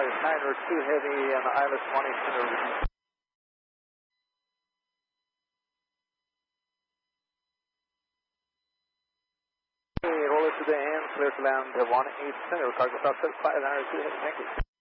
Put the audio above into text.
is 902 heavy and ILS 1 center. Roll it to the end, clear to land 18 center, cargo stop 502 heavy, thank you.